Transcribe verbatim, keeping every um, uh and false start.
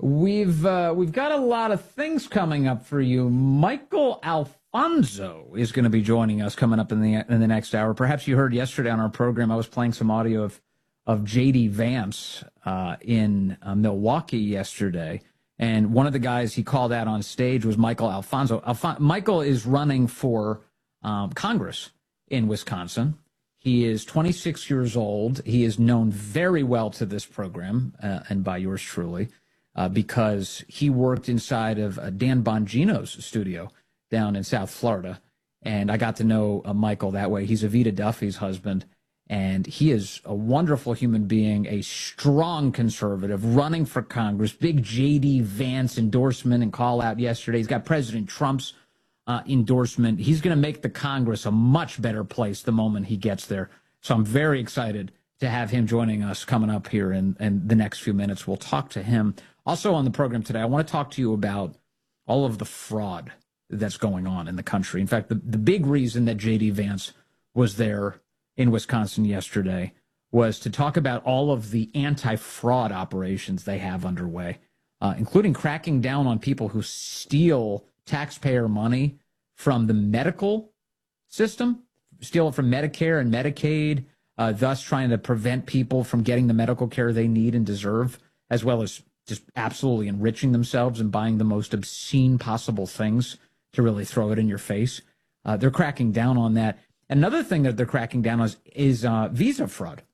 We've uh, we've got a lot of things coming up for you. Michael Alfonso is going to be joining us coming up in the in the next hour. Perhaps you heard yesterday on our program I was playing some audio of of J D Vance uh, in uh, Milwaukee yesterday, and one of the guys he called out on stage was Michael Alfonso. Alfon- Michael is running for um, Congress in Wisconsin. He is twenty-six years old. He is known very well to this program uh, and by yours truly. Uh, because he worked inside of uh, Dan Bongino's studio down in South Florida. And I got to know uh, Michael that way. He's Evita Duffy's husband, and he is a wonderful human being, a strong conservative, running for Congress, big J D Vance endorsement and call out yesterday. He's got President Trump's uh, endorsement. He's going to make the Congress a much better place the moment he gets there. So I'm very excited to have him joining us coming up here in, in the next few minutes. We'll talk to him. Also on the program today, I want to talk to you about all of the fraud that's going on in the country. In fact, the, the big reason that J D Vance was there in Wisconsin yesterday was to talk about all of the anti-fraud operations they have underway, uh, including cracking down on people who steal taxpayer money from the medical system, steal it from Medicare and Medicaid, uh, thus trying to prevent people from getting the medical care they need and deserve, as well as just absolutely enriching themselves and buying the most obscene possible things to really throw it in your face. Uh, they're cracking down on that. Another thing that they're cracking down on is, is uh, visa fraud.